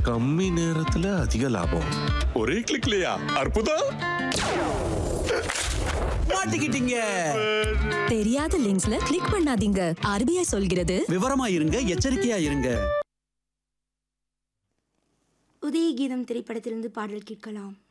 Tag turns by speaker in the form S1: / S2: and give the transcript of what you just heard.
S1: கம்மி நேரத்துல அதிக லாபம். ஒரே கிளிக்லயா? அற்புதம்.
S2: மாட்டிக்கிட்டீங்க.
S3: தெரியாத லிங்க்ஸ்ல கிளிக் பண்ணாதீங்க. RBI சொல்கிறது.
S2: விவரமா இருங்க, எச்சரிக்கையா இருங்க.
S4: உதய கீதம் திரைப்படத்திலிருந்து பாடல் கேட்கலாம்.